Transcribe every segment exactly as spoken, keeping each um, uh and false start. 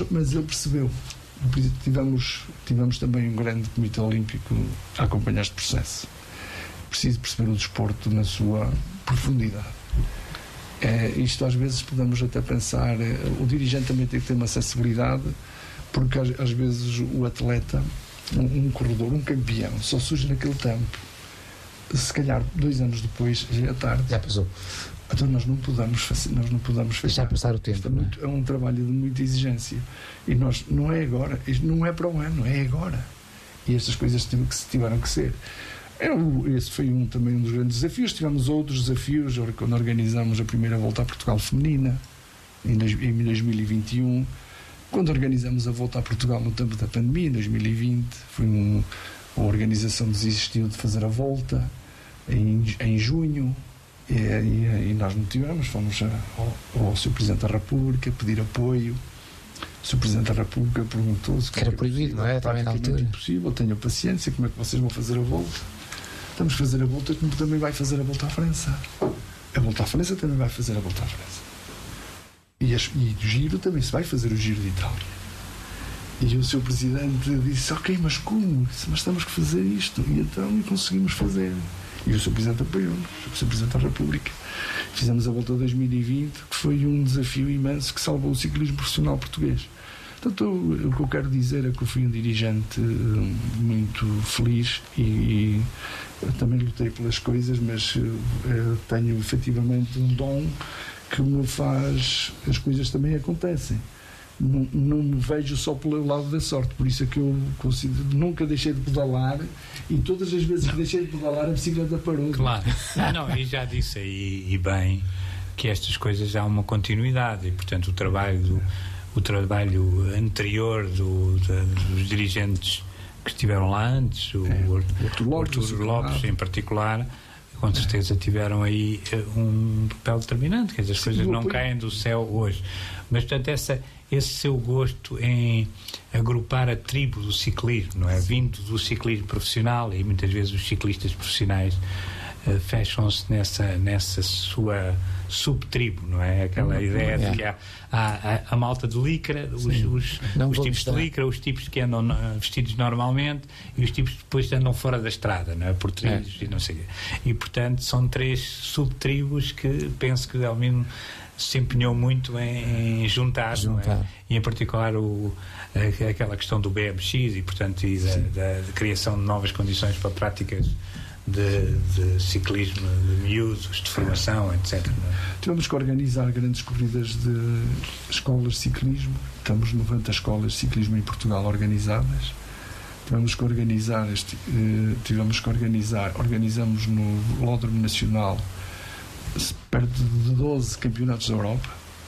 Mas ele percebeu. Tivemos, tivemos também um grande comitê olímpico a acompanhar este processo. Preciso perceber o desporto na sua profundidade. É, isto às vezes podemos até pensar, o dirigente também tem que ter uma sensibilidade, porque às, às vezes o atleta, um, um corredor, um campeão, só surge naquele tempo. Se calhar dois anos depois já é tarde. Já passou. Então nós não podemos, nós não podemos deixar passar o tempo. É, muito, é um trabalho de muita exigência. E nós, não é agora, isto não é para o ano, é agora. E estas coisas tiveram que, tiveram que ser. É, esse foi um, também um dos grandes desafios. Tivemos outros desafios quando organizamos a primeira volta a Portugal feminina, em, em dois mil e vinte e um. Quando organizamos a volta a Portugal no tempo da pandemia, em dois mil e vinte, foi um, a organização desistiu de fazer a volta em, em junho. E, e, e nós não tivemos, fomos ao, ao senhor Presidente da República pedir apoio. O senhor Presidente da República perguntou-se que era proibido, não é? Também na altura. É impossível, tenham paciência, como é que vocês vão fazer a volta? Estamos a fazer a volta, como também vai fazer a volta à França. A volta à França também vai fazer a volta à França. E, as, e o giro também se vai fazer o giro de Itália. E o senhor Presidente disse, ok, mas como? Mas temos que fazer isto. E então e conseguimos fazer. E o senhor Presidente apoiou-nos, o senhor Presidente da República. Fizemos a volta de dois mil e vinte, que foi um desafio imenso que salvou o ciclismo profissional português. Portanto, o, o que eu quero dizer é que eu fui um dirigente uh, muito feliz e, e também lutei pelas coisas, mas uh, tenho efetivamente um dom que me faz, as coisas também acontecem. Não, não me vejo só pelo lado da sorte, por isso é que eu considero, nunca deixei de pedalar, e todas as vezes que deixei de pedalar a bicicleta parou. Claro, não, e já disse aí e bem que estas coisas há uma continuidade e portanto o trabalho do, o trabalho anterior do, da, dos dirigentes que estiveram lá antes, o, é, o Artur Lopes, Lopes em particular, com certeza tiveram aí um papel determinante, que as Sim, coisas não caem do céu hoje, mas portanto essa, esse seu gosto em agrupar a tribo do ciclismo, não é? Vindo do ciclismo profissional, e muitas vezes os ciclistas profissionais uh, fecham-se nessa, nessa sua subtribo, não é? Aquela não, ideia não é. de que há, há, há a malta de licra, os, os, os tipos estar. de licra, os tipos que andam vestidos normalmente e os tipos que depois andam fora da estrada, não é? Por trilhos é. e não sei o quê. E portanto são três subtribos que penso que o Almino se empenhou muito em, em juntar, juntar. Não é? E em particular o, a, aquela questão do B M X e portanto e da, da, da criação de novas condições para práticas De, de ciclismo, de miúdos, de formação, etcétera. Tivemos que organizar grandes corridas de escolas de ciclismo. Estamos noventa escolas de ciclismo em Portugal organizadas. Tivemos que organizar, este, eh, tivemos que organizar, organizamos no Velódromo Nacional perto de doze campeonatos da Europa,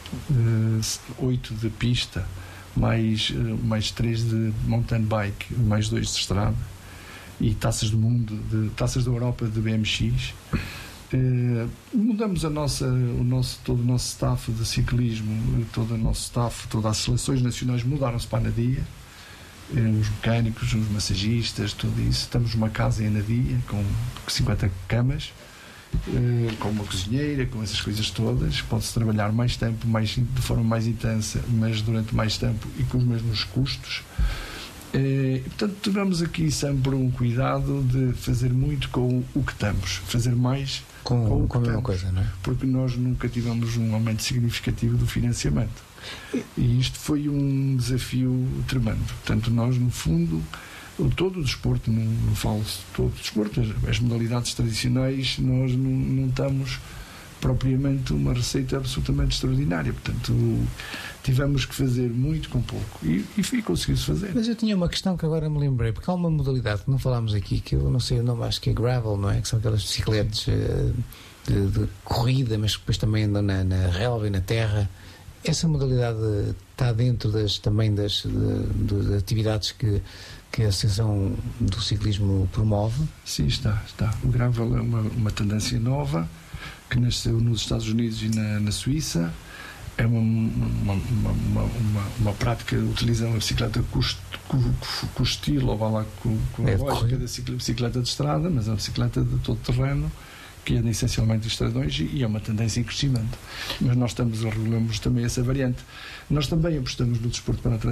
eh, oito de pista, mais, eh, mais três de mountain bike, mais dois de estrada. E taças do mundo, de, taças da Europa de B M X. Eh, mudamos a nossa, o nosso, todo o nosso staff de ciclismo, todo o nosso staff, todas as seleções nacionais mudaram-se para a Anadia. Eh, os mecânicos, os massagistas, tudo isso. Estamos numa casa em Anadia com cinquenta camas, eh, com uma cozinheira, com essas coisas todas. Pode-se trabalhar mais tempo, mais, de forma mais intensa, mas durante mais tempo e com os mesmos custos. E, portanto, tivemos aqui sempre um cuidado de fazer muito com o que temos, fazer mais com, com, o que com a mesma coisa, não é? Porque nós nunca tivemos um aumento significativo do financiamento. E isto foi um desafio tremendo. Portanto, nós, no fundo, todo o desporto, não, não falo todo o desporto, as, as modalidades tradicionais, nós não, não estamos propriamente uma receita absolutamente extraordinária, portanto tivemos que fazer muito com pouco e, e conseguiu-se fazer. Mas eu tinha uma questão que agora me lembrei, porque há uma modalidade que não falámos aqui, que eu não sei o nome, acho que é gravel, não é? Que são aquelas bicicletas uh, de, de corrida, mas que depois também andam na, na relva e na terra. Essa modalidade está dentro das, também das de, de atividades que, que a Associação do Ciclismo promove? Sim, está, está. O gravel é uma, uma tendência nova que nasceu nos Estados Unidos e na, na Suíça. É uma, uma, uma, uma, uma prática utilizando a bicicleta com, com, com o estilo, ou vá lá com, com a é lógica da bicicleta de estrada, mas é uma bicicleta de todo terreno que é essencialmente estradões, e, e é uma tendência em crescimento. Mas nós estamos, regulamos também essa variante. Nós também apostamos no desporto para a